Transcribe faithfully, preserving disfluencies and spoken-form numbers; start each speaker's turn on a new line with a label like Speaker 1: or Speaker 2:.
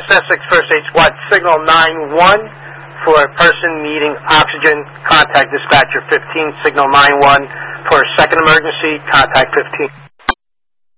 Speaker 1: West Essex First Aid Squad, signal nine one. For a person needing oxygen, contact dispatcher fifteen, signal nine one. For a second emergency, contact fifteen.